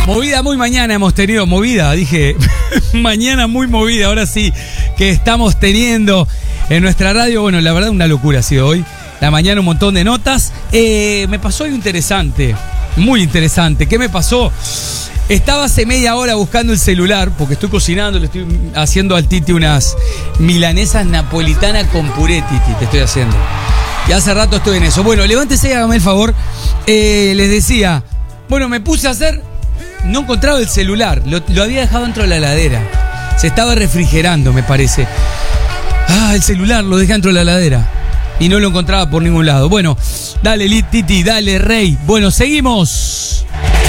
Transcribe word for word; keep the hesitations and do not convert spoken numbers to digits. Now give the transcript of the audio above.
Movida muy mañana hemos tenido, movida, dije, mañana muy movida, ahora sí, que estamos teniendo en nuestra radio. Bueno, la verdad una locura ha sido hoy, la mañana un montón de notas. Eh, me pasó algo interesante, muy interesante. ¿Qué me pasó? Estaba hace media hora buscando el celular, porque estoy cocinando, le estoy haciendo al Titi unas milanesas napolitanas con puré, Titi, te estoy haciendo. Y hace rato estoy en eso. Bueno, levántese y hágame el favor. Eh, les decía, bueno, me puse a hacer... No encontraba el celular, lo, lo había dejado dentro de la heladera. Se estaba refrigerando, me parece. Ah, el celular lo dejé dentro de la heladera. Y no lo encontraba por ningún lado. Bueno, dale, Titi, dale, Rey. Bueno, seguimos.